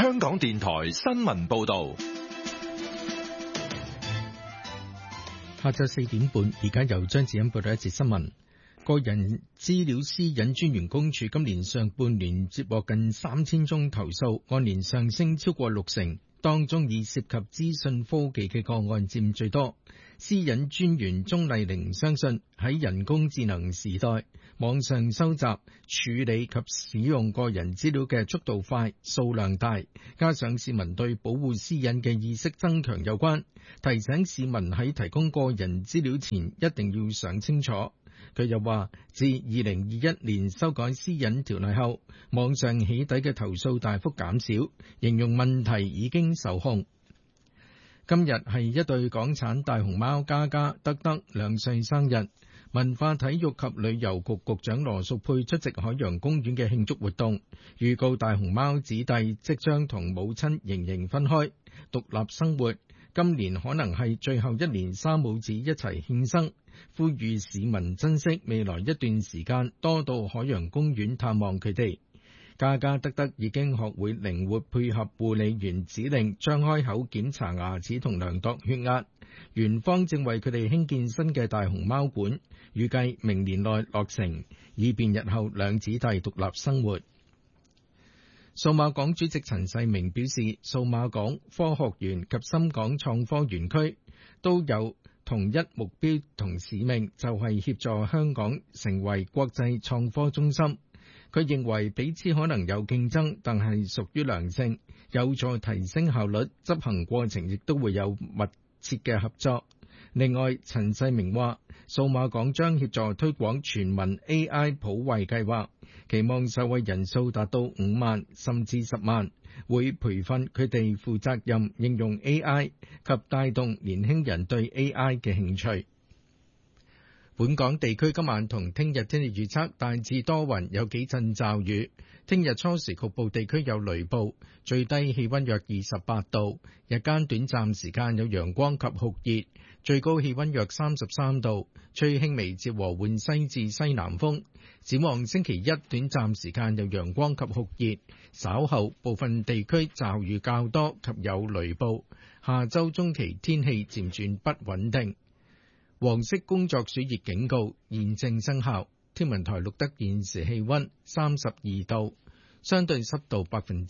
香港電台新聞報道。 下晝4點半，而家由張子欣報道一節新聞。個人資料私隱專員公署今年上半年接獲近3000宗投訴，按年上升超過60%，當中以涉及資訊科技嘅個案佔最多。私隱專員鍾麗玲相信，喺人工智能時代，網上收集、處理及使用個人資料嘅速度快、數量大，加上市民對保護私隱嘅意識增強有關，提醒市民喺提供個人資料前一定要想清楚。佢又話，自2021年修改私隱條例後，網上起底嘅投訴大幅減少，形容問題已經受控。今日係一對港產大熊貓嘉嘉、德德2歲生日，文化體育及旅遊局局長羅淑佩出席海洋公園嘅慶祝活動，預告大熊貓子弟即將同母親盈盈分開，獨立生活。今年可能係最後一年三母子一齊慶生，呼籲市民珍惜未來一段時間，多到海洋公園探望佢哋。嘉嘉德德已經學會靈活配合護理員指令，張開口檢查牙齒同量度血壓。園方正為佢哋興建新嘅大熊貓館，預計明年內落成，以便日後兩子弟獨立生活。數碼港主席陳世明表示，數碼港、科學園及深港創科園區都有同一目標同使命，就係協助香港成為國際創科中心。佢認為彼此可能有競爭，但係屬於良性，有助提升效率，執行過程亦都會有密切嘅合作。另外，陳世明話，數碼港將協助推廣全民 AI 普惠計劃，期望受惠人數達到5萬甚至10萬，會培訓佢哋負責任應用 AI 及帶動年輕人對 AI 嘅興趣。本港地區今晚同聽日天氣預測大致多雲，有幾陣驟雨。聽日初時局部地區有雷暴，最低氣溫約28度，日間短暫時間有陽光及酷熱，最高氣溫約33度，吹輕微至和緩西至西南風。展望星期一短暫時間有陽光及酷熱，稍後部分地區驟雨較多及有雷暴。下周中期天氣漸轉不穩定。黃色工作暑熱警告現正生效。天文台錄得現時氣溫32度，相對濕度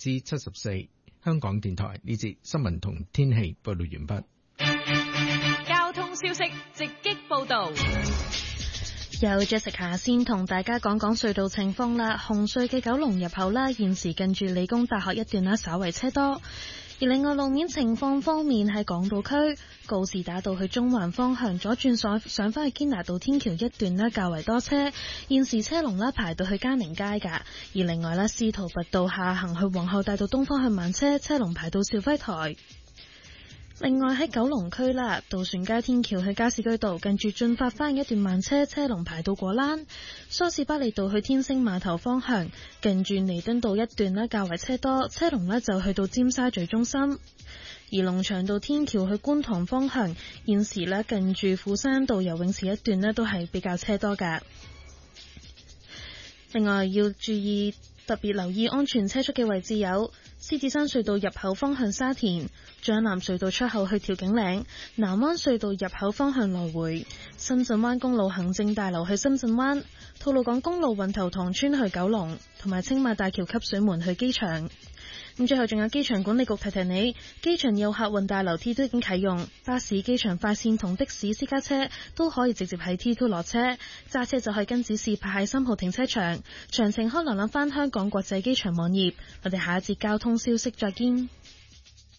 74%。香港電台呢節新聞同天氣報道完畢。 交通消息直擊報道。 有 Jessica 先同大家講講隧道情況啦。紅隧嘅九龍入口啦，現時近住理工大學一段啦，稍為車多。而另外路面情況方面，喺港島區告士打道去中環方向左轉上返去堅拿道天橋一段呢，較為多車，現時車龍呢排到去嘉寧街㗎。而另外呢，司徒拔道下行去皇后大道東方向慢車，車龍排到肇輝台。另外喺九龍區啦，渡船街天橋去加士居道近住進發花園一段慢車，車龍排到果欄。梳士巴利道去天星碼頭方向近住彌敦道一段呢，較為車多，車龍呢就去到尖沙咀中心。而龍翔道天橋去觀塘方向現時呢近住富山道游泳池一段呢都係比較車多㗎。另外要注意特別留意安全車速嘅位置有獅子山隧道入口方向沙田、將南隧道出口去調景嶺、南灣隧道入口方向來回、深圳灣公路行政大樓去深圳灣、吐露港公路運頭塘村去九龍，同埋青馬大橋汲水門去機場。咁最後仲有機場管理局提提你，機場有客運大樓 T2 已經啟用，巴士、機場快線同的士、私家車都可以直接喺 T2 落車，揸車就可以跟指示排喺3號停車場。詳情可瀏覽翻香港國際機場網頁。我哋下一節交通消息再見。